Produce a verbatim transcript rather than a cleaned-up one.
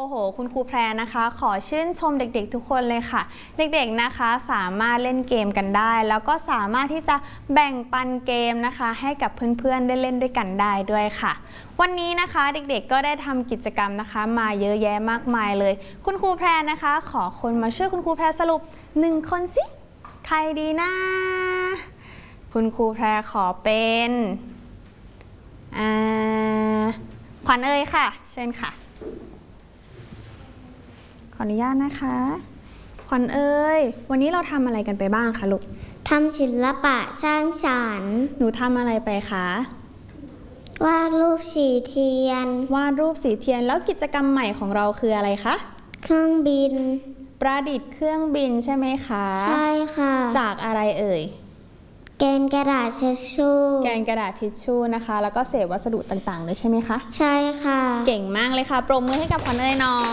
โหคุณครูแพรนะคะขอชื่นชมเด็กๆทุกคนเลยค่ะเด็กๆนะคะสามารถเล่นเกมกันได้แล้วก็สามารถที่จะแบ่งปันเกมนะคะให้กับเพื่อนๆได้เล่นด้วยกันได้ด้วยค่ะวันนี้นะคะเด็กๆก็ได้ทำกิจกรรมนะคะมาเยอะแยะมากมายเลยคุณครูแพรนะคะขอคนมาช่วยคุณครูแพรสรุปหนึ่งคนสิใครดีนะคุณครูแพรขอเป็นอ่าขวัญเอ่ยค่ะเชิญค่ะขออนุญาตนะคะขวัญเอ่ยวันนี้เราทำอะไรกันไปบ้างคะลูกทำศิลปะสร้างสรรค์หนูทำอะไรไปคะวาดรูปสีเทียนวาดรูปสีเทียนแล้วกิจกรรมใหม่ของเราคืออะไรคะเครื่องบินประดิษฐ์เครื่องบินใช่ไหมคะใช่ค่ะจากอะไรเอ่ยแกนกระดาษทิชชู่แกนกระดาษทิชชู่นะคะแล้วก็เศษวัสดุต่างๆด้วยใช่ไหมคะใช่ค่ะเก่งมากเลยค่ะปรบมือให้กับขวัญเอ่ยหน่อย